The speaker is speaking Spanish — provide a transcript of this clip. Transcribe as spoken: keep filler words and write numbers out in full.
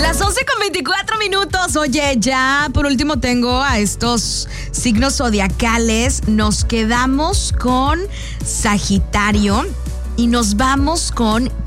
Las once con veinticuatro minutos. Oye, ya por último tengo a estos signos zodiacales. Nos quedamos con Sagitario y nos vamos con